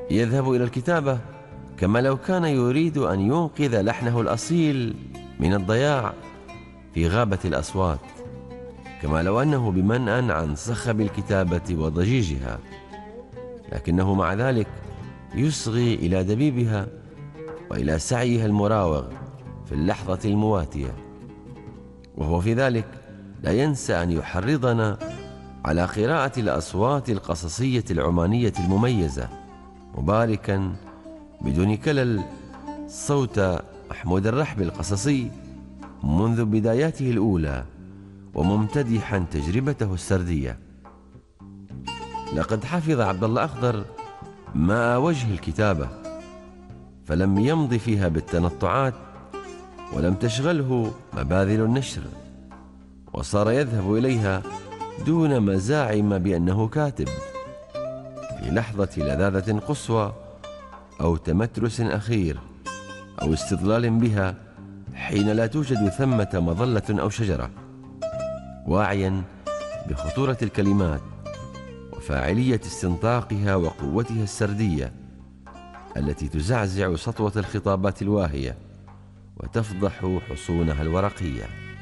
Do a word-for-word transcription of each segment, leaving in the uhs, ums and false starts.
يذهب إلى الكتابة كما لو كان يريد أن ينقذ لحنه الأصيل من الضياع في غابة الأصوات، كما لو أنه بمنأى عن صخب الكتابة وضجيجها، لكنه مع ذلك يصغي إلى دبيبها وإلى سعيها المراوغ في اللحظة المواتية، وهو في ذلك لا ينسى أن يحرضنا على قراءة الأصوات القصصية العمانية المميزة، مباركا بدون كلل صوت محمود الرحبي القصصي منذ بداياته الأولى، وممتدحا تجربته السردية. لقد حفظ عبد الله أخضر ماء وجه الكتابة، فلم يمض فيها بالتنطعات، ولم تشغله مباذل النشر، وصار يذهب إليها دون مزاعم بأنه كاتب، في لحظة لذاذة قصوى أو تمترس أخير أو استظلال بها حين لا توجد ثمة مظلة أو شجرة، واعيا بخطورة الكلمات وفاعلية استنطاقها وقوتها السردية التي تزعزع سطوة الخطابات الواهية وتفضح حصونها الورقية.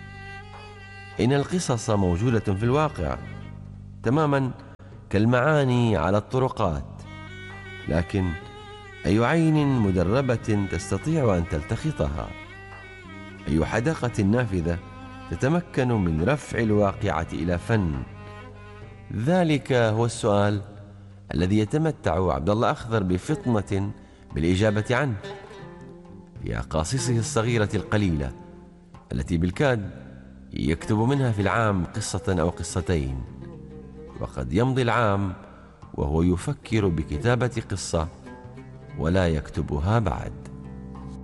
إن القصص موجودة في الواقع تماما كالمعاني على الطرقات، لكن أي عين مدربة تستطيع أن تلتقطها؟ أي حدقة نافذة تتمكن من رفع الواقعة إلى فن؟ ذلك هو السؤال الذي يتمتع عبد الله أخضر بفطنة بالإجابة عنه في أقاصيصه الصغيرة القليلة التي بالكاد يكتب منها في العام قصة أو قصتين، وقد يمضي العام وهو يفكر بكتابة قصة ولا يكتبها بعد.